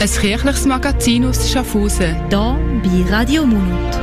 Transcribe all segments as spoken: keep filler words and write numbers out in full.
Ein kirchliches Magazin aus Schaffhausen. Hier bei Radio Munot.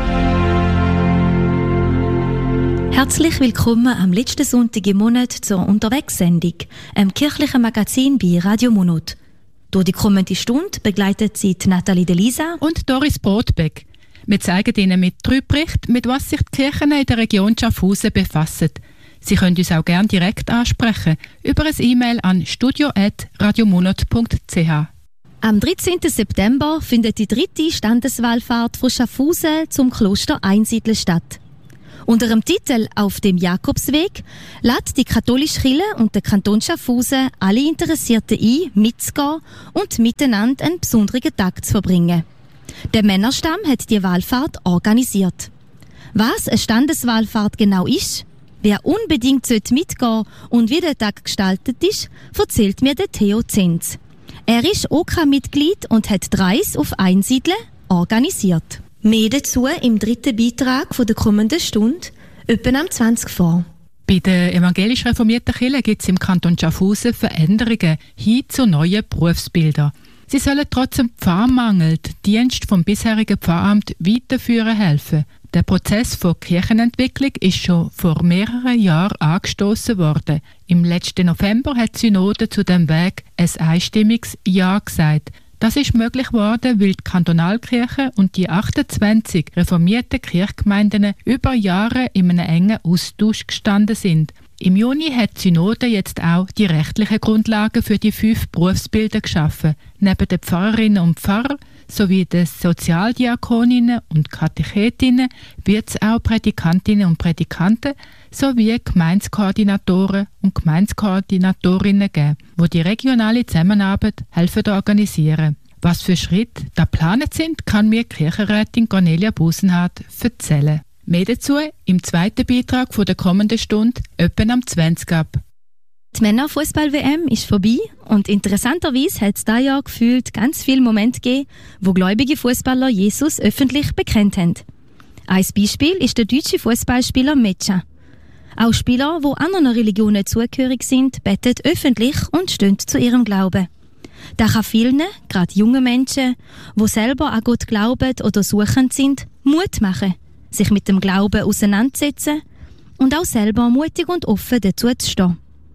Herzlich willkommen am letzten Sonntag im Monat zur Unterwegssendung, einem kirchlichen Magazin bei Radio Munot. Durch die kommende Stunde begleitet sie Nathalie Delisa und Doris Brotbeck. Wir zeigen Ihnen mit drei Berichten, mit was sich die Kirchen in der Region Schaffhausen befassen. Sie können uns auch gerne direkt ansprechen über ein E-Mail an studio at radiomunot punkt c h. Am dreizehnten September findet die dritte Standeswallfahrt von Schaffhausen zum Kloster Einsiedeln statt. Unter dem Titel «Auf dem Jakobsweg» lädt die katholische Kirche und der Kanton Schaffhausen alle Interessierten ein, mitzugehen und miteinander einen besonderen Tag zu verbringen. Der Männerstamm hat die Wallfahrt organisiert. Was eine Standeswallfahrt genau ist, wer unbedingt mitgehen sollte und wie der Tag gestaltet ist, erzählt mir der Theo Zenz. Er ist O K-Mitglied und hat die Reise auf Einsiedeln organisiert. Mehr dazu im dritten Beitrag von der kommenden Stunde, etwa am zwanzig vor. Bei der evangelisch reformierten Kirche gibt es im Kanton Schaffhausen Veränderungen hin zu neuen Berufsbildern. Sie sollen trotz dem Pfarrmangel den Dienst vom bisherigen Pfarramt weiterführen helfen. Der Prozess von Kirchenentwicklung ist schon vor mehreren Jahren angestoßen worden. Im letzten November hat die Synode zu dem Weg ein einstimmiges Ja gesagt. Das ist möglich geworden, weil die Kantonalkirche und die achtundzwanzig reformierten Kirchgemeinden über Jahre in einem engen Austausch gestanden sind. Im Juni hat die Synode jetzt auch die rechtlichen Grundlagen für die fünf Berufsbilder geschaffen. Neben den Pfarrerinnen und Pfarrern sowie den Sozialdiakoninnen und Katechetinnen wird es auch Prädikantinnen und Prädikanten sowie Gemeindekoordinatoren und Gemeindekoordinatorinnen geben, die die regionale Zusammenarbeit helfen organisieren. Was für Schritte da geplant sind, kann mir Kirchenrätin Cornelia Busenhardt erzählen. Mehr dazu im zweiten Beitrag von der kommenden Stunde, etwa am zwanzig ab. Die Männerfußball-W M ist vorbei und interessanterweise hat es dieses Jahr gefühlt ganz viele Momente gegeben, wo gläubige Fußballer Jesus öffentlich bekennt haben. Ein Beispiel ist der deutsche Fußballspieler Metscha. Auch Spieler, die anderen Religionen zugehörig sind, beten öffentlich und stehen zu ihrem Glauben. Das kann vielen, gerade jungen Menschen, die selber an Gott glauben oder suchend sind, Mut machen, sich mit dem Glauben auseinandersetzen und auch selber mutig und offen dazu zu stehen.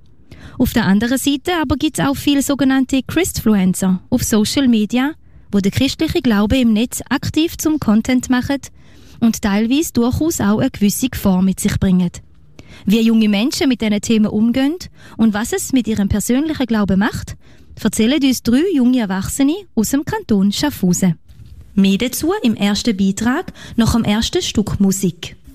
Auf der anderen Seite aber gibt es auch viele sogenannte Christfluencer auf Social Media, wo der christliche Glaube im Netz aktiv zum Content machen und teilweise durchaus auch eine gewisse Gefahr mit sich bringen. Wie junge Menschen mit diesen Themen umgehen und was es mit ihrem persönlichen Glauben macht, erzählen uns drei junge Erwachsene aus dem Kanton Schaffhausen. Mehr dazu im ersten Beitrag nach dem ersten Stück Musik.